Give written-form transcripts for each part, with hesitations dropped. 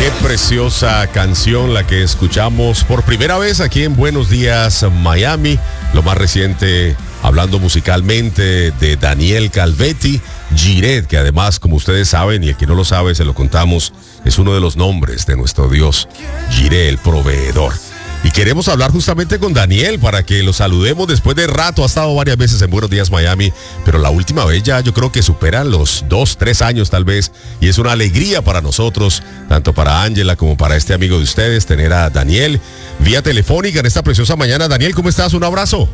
Qué preciosa canción la que escuchamos por primera vez aquí en Buenos Días Miami. Lo más reciente, hablando musicalmente, de Daniel Calvetti, Jireh, que además, como ustedes saben, y el que no lo sabe, se lo contamos, es uno de los nombres de nuestro Dios, Jireh, el proveedor. Y queremos hablar justamente con Daniel para que lo saludemos después de rato. Ha estado varias veces en Buenos Días Miami, pero la última vez ya yo creo que superan los 2-3 años tal vez. Y es una alegría para nosotros, tanto para Ángela como para este amigo de ustedes, tener a Daniel vía telefónica en esta preciosa mañana. Daniel, ¿cómo estás? Un abrazo.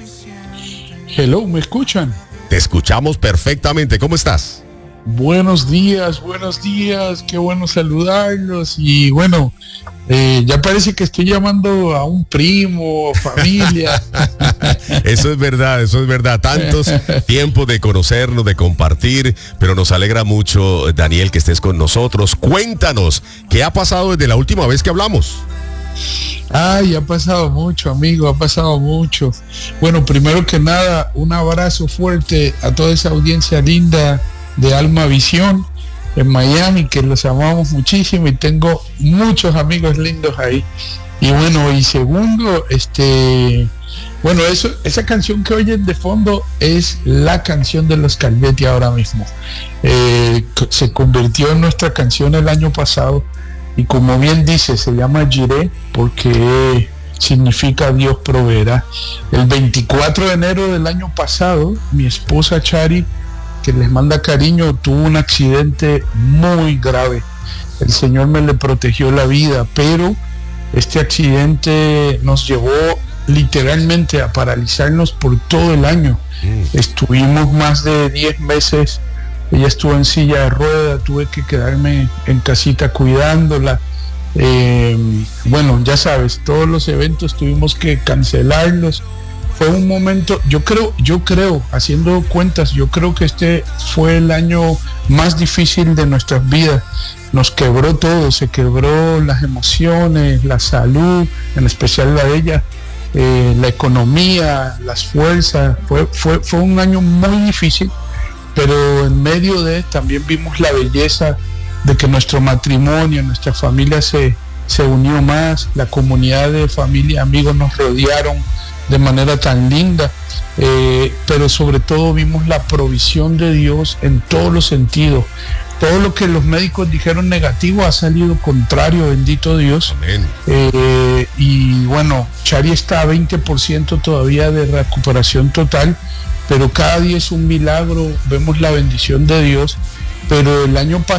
Hello, ¿me escuchan? Te escuchamos perfectamente. ¿Cómo estás? Buenos días, qué bueno saludarlos y bueno, ya parece que estoy llamando a un primo, familia. Eso es verdad, tantos tiempos de conocernos, de compartir, pero nos alegra mucho, Daniel, que estés con nosotros. Cuéntanos, ¿qué ha pasado desde la última vez que hablamos? Ay, ha pasado mucho, amigo, ha pasado mucho. Bueno, primero que nada, un abrazo fuerte a toda esa audiencia linda de Alma Visión en Miami, que los amamos muchísimo y tengo muchos amigos lindos ahí. Y bueno, y segundo, bueno, esa canción que oyen de fondo es la canción de los Calvetti ahora mismo. Se convirtió en nuestra canción el año pasado y como bien dice, se llama Jireh porque significa Dios proveerá. El 24 de enero del año pasado, mi esposa Chari, que les manda cariño, tuvo un accidente muy grave. El Señor me le protegió la vida, pero este accidente nos llevó literalmente a paralizarnos por todo el año. Estuvimos más de 10 meses, ella estuvo en silla de ruedas, tuve que quedarme en casita cuidándola. Bueno, ya sabes, todos los eventos tuvimos que cancelarlos. Fue un momento, yo creo, haciendo cuentas, yo creo que este fue el año más difícil de nuestras vidas. Nos quebró todo, se quebró las emociones, la salud, en especial la de ella, la economía, las fuerzas. Fue un año muy difícil, pero en medio de también vimos la belleza de que nuestro matrimonio, nuestra familia se unió más, la comunidad de familia, amigos nos rodearon de manera tan linda, pero sobre todo vimos la provisión de Dios en todos los sentidos. Todo lo que los médicos dijeron negativo ha salido contrario, bendito Dios. Amén. Y bueno, Chari está a 20% todavía de recuperación total, pero cada día es un milagro, vemos la bendición de Dios. Pero el año